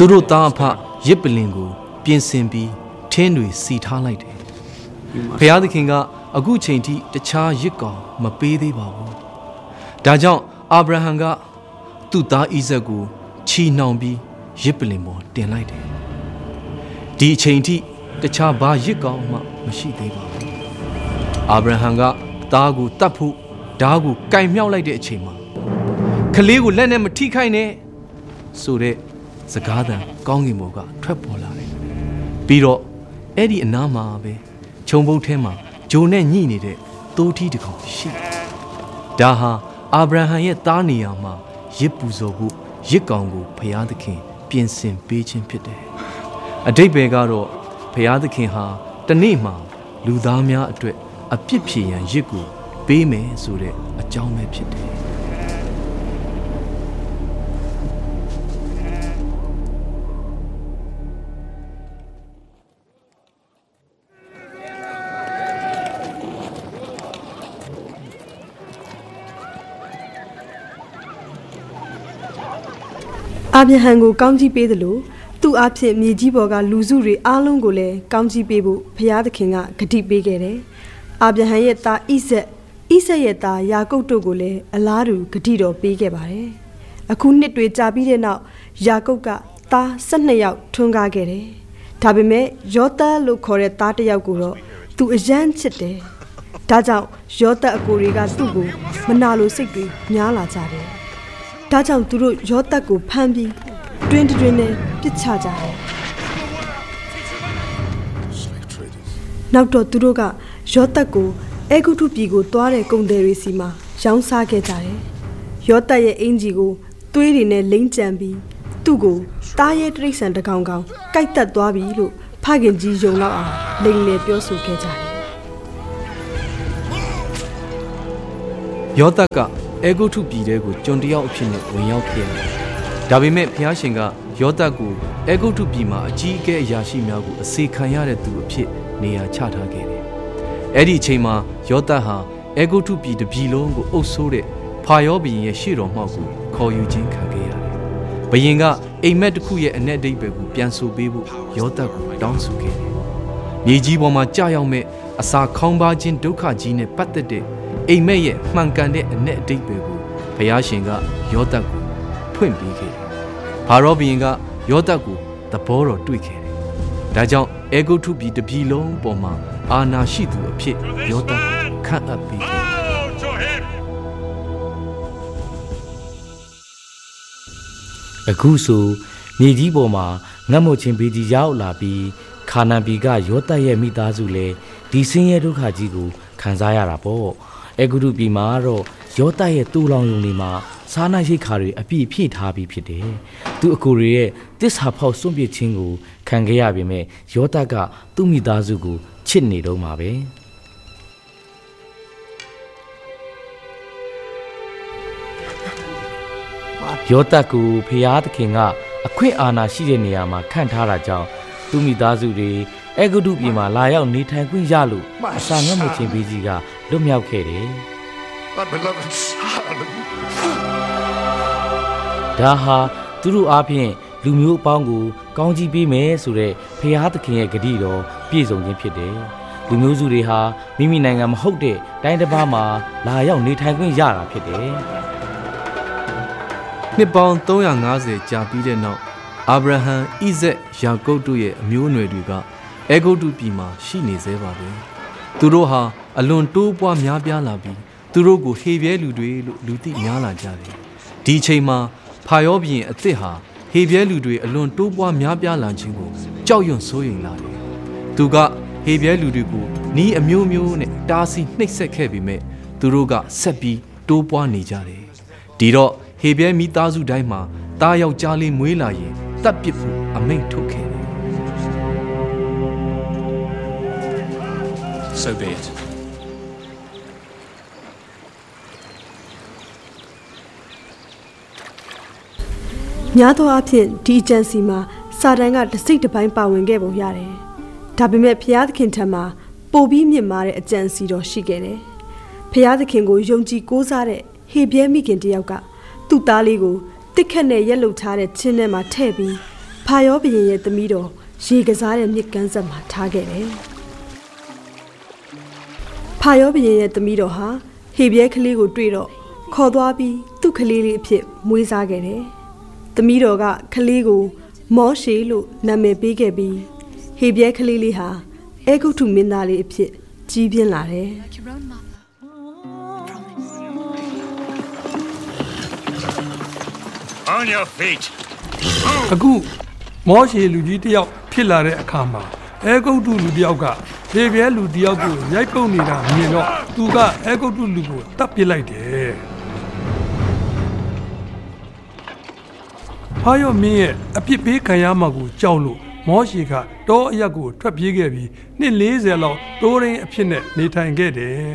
သူတို့သားအဖရစ်ပလင်ကိုပြင်ဆင်ပြီးထင်းတွေစီထားလိုက်တယ်ဖျားသခင်ကအခုချိန်ထိတခြားရစ်ကောင်မပေးသေးပါဘူးဒါကြောင့်အာဗြဟံကသူ့သားဣဇက်ကိုချီနှောင်ပြီးရစ်ပလင်ပေါ်တင်လိုက်တယ်ဒီအချိန်ထိတခြားဘာရစ်ကောင်မှမရှိသေးပါဘူးအာဗြဟံကသားကိုတတ်ဖို့ဓာတ်ကိုကင်မြောက်လိုက်တဲ့အချိန်မှာကလေးကိုလက်နဲ့မထိခိုက်နဲ့ဆိုတဲ့စကားသံကောင်းကင်ဘုံကထွက်ပေါ်လာတယ်ပြီးတော့အဲ့ဒီအနားမှာပဲခြုံပုတ်ထဲမှာဂျိုနဲ့ညှိနေတဲ့သိုးထီးတစ်ကောင်ရှိတယ်ဒါဟာအာဗြဟံရဲ့သားနေရာမှာရစ်ပူဇော်ဖို့ရစ်ကောင်ကိုဖျားသခင်ပြင်ဆင်ပေးခြင်းဖြစ်တယ်အဓိပ္ပာယ်ကတော့ဖျားသခင်ဟာတနေ့မှာလူသားများအတွက်အပြစ်ဖြေရန်ရစ်ကိုပေးမယ်ဆိုတဲ့အကြောင်းပဲဖြစ်တယ်အာဗြဟံကိုကောင်းကြီးပေးသလိုသူ့အဖြစ်မြေကြီးပေါ်ကလူစုတွေအားလုံးကိုလည်းကောင်းကြီးပေးဖို့ဘုရားသခင်ကဂတိပေးခဲ့တယ်။အာဗြဟံရဲ့သားဣဆက်ရဲ့သားယာကုပ်တို့ကိုလည်းအလားတူဂတိတော်ပေးခဲ့ပါတယ်။အခုနှစ်တွေကြာပြီးတဲ့နောက်ယာကုပ်ကသား12ယောက်ထွန်းကားခဲ့တယ်။ဒါပေမဲ့ယောသပ်လို့ခေါ်တဲ့သားတစ်ယောက်ကိုတော့သူအယမ်းချစ်တယ်။ဒါကြောင့်ယောသပ်အကိုတွေကသူ့ကိုမနာလိုစိတ်တွေများလာကြတယ်။ဒါကြောင့်သူတို့ယောသပ်ကိုဖမ်းပြီးတွင်းနဲ့ပစ်ချကြတယ်နောက်တော့သူတို့ကယောသပ်ကိုအေဂုတုပြည်ကိုသွားတဲ့ကုန်သည်တွေစီမှာရောင်းစားခဲ့ကြတယ်ယောသပ်ရဲ့အင်ဂျီကိုသွေးတွေနဲ့လိမ့်ကြံပြီးသူ့ကိုတားရဲတိရစ္ဆာန်တစ်ကောင်ကိုက်တက်သွားပြီလို့ဖခင်ကြီးယုံတော့အောင်လိမ်လည်ပြောဆိုခဲ့ကြတယ်ယောသပ်ကအေဂုတုပြည်တဲကိုကျွန်တယောက်အဖြစ်နဲ့ဝင်ရောက်ခဲ့တယ်။ဒါပေမဲ့ဘုရားရှင်ကယောသပ်ကိုအေဂုတုပြည်မှာအကြီးအကဲအရာရှိများကိုအစေခံရတဲ့သူအဖြစ်နေရာချထားခဲ့တယ်။အဲ့ဒီအချိန်မှာယောသပ်ဟာအေဂုတုပြည်တစ်ပြည်လုံးကိုအုပ်စိုးတဲ့ဖာရောဘုရင်ရဲ့ရှေ့တော်မှောက်ကိုခေါ်ယူခြင်းခံခဲ့ရတယ်။ဘုရင်ကအိမ်မက်တစ်ခုရဲ့အ내အဓိပ္ပာယ်ကိုပြန်ဆိုပေးဖို့ယောသပ်ကိုတောင်းဆိုခဲ့တယ်။မြေကြီးပေါ်မှာကြာရောက်မဲ့အစာခေါင်းပါခြင်းဒုက္ခကြီးနဲ့ပတ်သက်တဲ့အိမ်မက်ရဲ့မှန်ကန်တဲ့အ내အဓိပ္ပာယ်ကိုဘုရားရှင်ကယောသပ်ကိုဖွင့်ပေးခဲ့တယ်။ဖာရောဘုရင်ကယောသပ်ကိုသဘောတော်တွေ့ခဲ့တယ်။ဒါကြောင့်အေဂုတုပြည်တစ်ပြည်လုံးပေါ်မှာအာဏာရှိသူအဖြစ်ယောသပ်ကိုခန့်အပ်ပေးခဲ့တယ်။အခုဆိုမြေကြီးပေါ်မှာငတ်မွတ်ခြင်းဘေးကြီးရောက်လာပြီးခါနာန်ပြည်ကယောသပ်ရဲ့မိသားစုလည်းဒီဆင်းရဲဒုက္ခကြီးကိုခံစားရတာပေါ့။အေဂုတုပြည်မှာတော့ယောသပ်ရဲ့တူလောင်ယုံတွေမှာစားနပ်ရိက္ခာတွေအပြည့်ဖြည့်ထားပြီးဖြစ်တယ်။သူအကိုတွေရဲ့တစ္ဆာဖောက်စွန့်ပစ်ခြင်းကိုခံခဲ့ရပေမဲ့ယောသပ်ကသူ့မိသားစုကိုချစ်နေတော့မှာပဲ။ယောသပ်ကိုဖျားသခင်ကအခွင့်အာဏာရှိတဲ့နေရာမှာခန့်ထားတာကြောင့်သူ့မိသားစုတွေအေဂုတုပြည်မှာလာရောက်နေထိုင်ခွင့်ရလို့အစာငတ်မခြင်းပေးကြီးကလွတ်မြောက်ခဲ့တယ်ဒါဟာသူတို့အားဖြင့်လူမျိုးအပေါင်းကိုကောင်းချီးပေးမယ်ဆိုတဲ့ဖျားသခင်ရဲ့ဂတိတော်ပြည့်စုံခြင်းဖြစ်တယ်လူမျိုးစုတွေဟာမိမိနိုင်ငံမဟုတ်တဲ့တိုင်းတစ်ပါးမှာလာရောက်နေထိုင်ခွင့်ရတာဖြစ်တယ်နှစ်ပေါင်း350ကြာပြီးတဲ့နောက်အာဗြဟံဣဇက်ယာကုပ်တို့ရဲ့အမျိုးအနွယ်တွေကအေဂုတုပြည်မှာရှိနေသေးပါပဲသူတို့ဟာအလွန်တိုးပွားများပြားလာပြီးသူတို့ကိုဟေပြဲလူတွေလို့လူသိများလာကြတယ်ဒီအချိန်မှာဖာရောဘုရင်အသစ်ဟာဟေပြဲလူတွေအလွန်တိုးပွားများပြားလာခြင်းကိုကြောက်ရွံ့စိုးရိမ်လာတယ်သူကဟေပြဲလူတွေကိုနီးအမျိုးမျိုးနဲ့တားဆီးနှိပ်စက်ခဲ့ပေမဲ့သူတို့ကဆက်ပြီးတိုးပွားနေကြတယ်ဒီတော့ဟေပြဲမိသားစုတိုင်းမှာတားယောက်ျားလေးမွေးလာရင်တတ်ပစ်ဖို့အမိန့်ထုတ်ခဲ့တယ် So be it. များသောအားဖြင့်ဒီအကြံစီမှာစာတန်ကတစ်စိတ်တစ်ပိုင်းပါဝင်ခဲ့ပုံရတယ်။ဒါပေမဲ့ဘုရားသခင်ထံမှာပိုပြီးမြင့်မားတဲ့အကြံစီတော်ရှိခဲ့တယ်။ဘုရားသခင်ကိုယုံကြည်ကိုးစားတဲ့ဟေပြဲမိခင်တယောက်ကသူ့သားလေးကိုတစ်ခတ်နဲ့ရက်လုထားတဲ့ချင်းထဲမှာထည့်ပြီးဖာရောဘုရင်ရဲ့သမီးတော်ရေကစားတဲ့မြစ်ကမ်းဆက်မှာထားခဲ့တယ်ဖာရောဘုရင်ရဲ့သမီးတော်ဟာဟေဘရဲကလေးကိုတွေ့တော့ခေါ်သွားပြီးသူ့ကလေးလေးအဖြစ်မွေးစားခဲ့တယ်သမီးတော်ကကလေးကိုမောရှေလို့နာမည်ပေးခဲ့ပြီးဟေဘရဲကလေးလေးဟာအေဂုတ္တုမင်းသားလေးအဖြစ်ကြီးပြင်းလာတယ် On your feet. အခုမောရှေလူကြီးတယောက်ဖြစ်လာတဲ့အခါမှာအေဂုတ္တုလူတယောက်ကဟေဘရဲလူတယောက်ကိုရိုက်ပုတ်နေတာမြင်တော့သူကအေဂုတ္တုလူကိုတတ်ပစ်လိုက်တယ်ဖာယောမင်းရဲ့အပြစ်ပေးခံရမှာကိုကြောက်လို့မောရှေကတောအရက်ကိုထွက်ပြေးခဲ့ပြီးနှစ်40လောက်တိုးရင်းအဖြစ်နဲ့နေထိုင်ခဲ့တယ်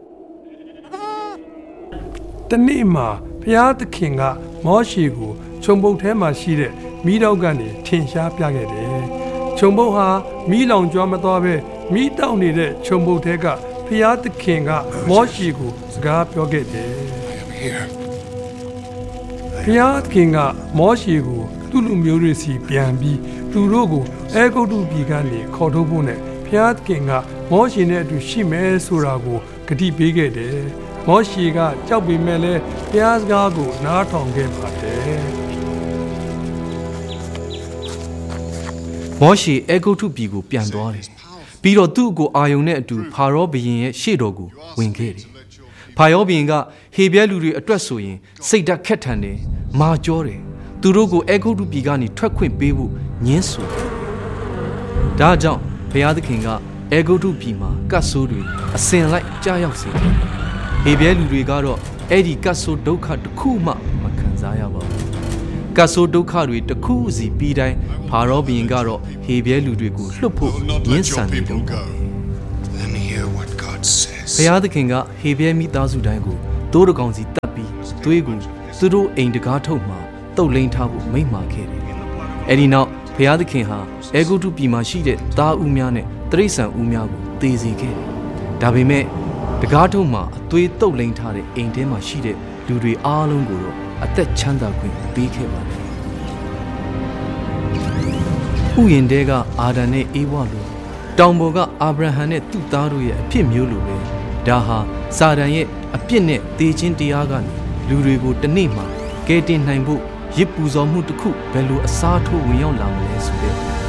တနေ့မှာဘုရားသခင်ကမောရှေကိုခြုံပုတ်ထဲမှာရှိတဲ့မီးတောက်ကနေထင်ရှားပြခဲ့တယ်ခြုံပုတ်ဟာမီးလောင်ကျွမ်းမသွားပဲမီးတောက်နေတဲ့ခြုံပုတ်ထဲကဘုရားသခင်ကမောရှေကိုစကားပြောခဲ့တယ်ဘုရားသခင်ကမောရှေကိုသူ့လူမျိုးတွေစီပြန်ပြီးသူတို့ကိုအေဂုတ္တုပြည်ကနေခေါ်ထုတ်ဖို့နဲ့ဘုရားသခင်ကမောရှေနဲ့အတူရှိမယ်ဆိုတာကိုဂတိပေးခဲ့တယ်မောရှေကကြောက်ပေမဲ့လည်းဘုရားစကားကိုနားထောင်ခဲ့ပါတယ်မောရှေအေဂုတ္တုပြည်ကိုပြန်သွားတယ်ပြီးတော့သူ့ကိုအာယုန်နဲ့အတူဖာရောဘုရင်ရဲ့ရှေ့တော်ကိုဝင်ခဲ့တယ်ဖာရောဘုရင်ကဟေဘရဲလူတွေအတွက်ဆိုရင်စိတ်ဓာတ်ခက်ထန်တယ်မာကြောတယ်သူတို့ကိုအေဂုတ္တုပြည်ကနေထွက်ခွင့်ပေးဖို့ညှင်းဆိုတယ်ဒါကြောင့်ဘုရားသခင်ကအေဂုတ္တုပြည်မှာကတ်ဆိုးတွေအစင်လိုက်ကြားရောက်စေတယ်ဟေဘရဲလူတွေကတော့အဲ့ဒီကတ်ဆိုးဒုက္ခတစ်ခုမှမခံစားရပါဘူးကတ်ဆိုးဒုက္ခတွေတစ်ခုစီပြီးတိုင်းဖာရောဘုရင်ကတော့ဟေဘရဲလူတွေကိုလွှတ်ဖို့ညှင်းဆန်နေတယ်ဘုရားသခင်ကဟေဘရဲမိသားစုတိုင်းကိုတိုးတကောင်စီတတ်ပြီးသွေးကိုသူတို့အိမ်တကားထုတ်မှာတုတ်လိန်ထားဖို့မိန့်မာခဲ့တယ်အဲ့ဒီနောက်ဘုရားသခင်ဟာအေဂုတ္တုပြည်မှာရှိတဲ့သားဦးများနဲ့တိရစ္ဆာန်ဦးများကိုသေစေခဲ့တယ်ဒါပေမဲ့တကားထုတ်မှာအသွေးတုတ်လိန်ထားတဲ့အိမ်ထဲမှာရှိတဲ့လူတွေအားလုံးကိုတော့အသက်ချမ်းသာခွင့်ပေးခဲ့ပါတယ်ဥယျာဉ်တဲကအာဒံနဲ့အေဝါလိုတောင်ပေါ်ကအာဗြဟံနဲ့သူ့သားတို့ရဲ့အဖြစ်မျိုးလိုပဲဒါဟာစာတန်ရဲ့အပြစ်နဲ့သေခြင်းတရားကနေလူတွေကိုတစ်နေ့မှာကယ်တင်နိုင်ဖို့ရစ်ပူဇော်မှုတစ်ခုဘယ်လိုအစားထိုးဝင်ရောက်လာမလဲဆိုတဲ့